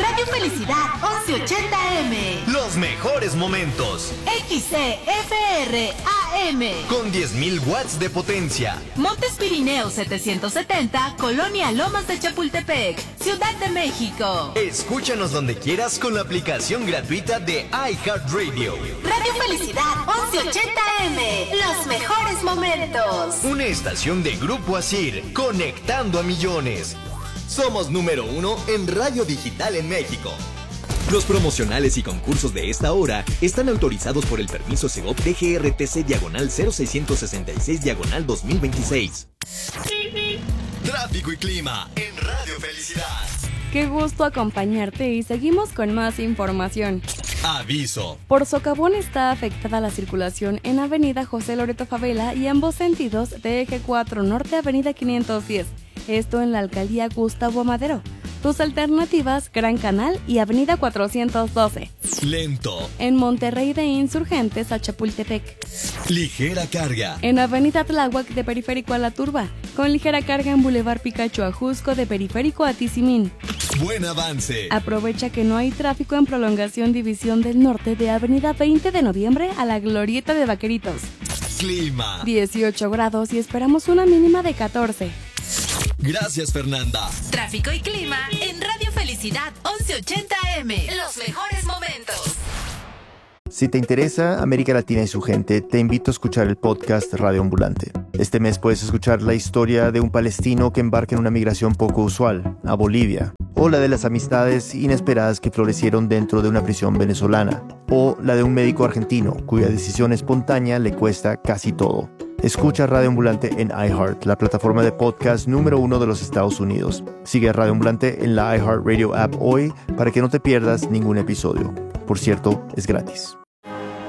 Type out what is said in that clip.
Radio Felicidad 1180M. Los mejores momentos. XCFR AM. Con 10.000 watts de potencia. Montes Pirineos 770, Colonia Lomas de Chapultepec, Ciudad de México. Escúchanos donde quieras con la aplicación gratuita de iHeartRadio. Radio Felicidad 1180M. Los mejores momentos. Una estación de Grupo Asir, conectando a millones. Somos número 1 en radio digital en México. Los promocionales y concursos de esta hora están autorizados por el permiso Segov DGRTC/0666/2026. Tráfico y clima en Radio Felicidad. Qué gusto acompañarte y seguimos con más información. Aviso. Por socavón está afectada la circulación en Avenida José Loreto Favela y ambos sentidos de Eje 4 Norte, Avenida 510. Esto en la Alcaldía Gustavo Madero. Tus alternativas, Gran Canal y Avenida 412. Lento. En Monterrey de Insurgentes a Chapultepec. Ligera carga. En Avenida Tláhuac de Periférico a La Turba. Con ligera carga en Boulevard Picacho a Jusco de Periférico a Tizimín. Buen avance. Aprovecha que no hay tráfico en prolongación División del Norte de Avenida 20 de Noviembre a la Glorieta de Vaqueritos. Clima. 18 grados y esperamos una mínima de 14. Gracias, Fernanda. Tráfico y clima en Radio Felicidad 1180M. Los mejores momentos. Si te interesa América Latina y su gente, te invito a escuchar el podcast Radio Ambulante. Este mes puedes escuchar la historia de un palestino que embarca en una migración poco usual, a Bolivia, o la de las amistades inesperadas que florecieron dentro de una prisión venezolana, o la de un médico argentino cuya decisión espontánea le cuesta casi todo. Escucha Radio Ambulante en iHeart, la plataforma de podcast número 1 de los Estados Unidos. Sigue a Radio Ambulante en la iHeartRadio app hoy para que no te pierdas ningún episodio. Por cierto, es gratis.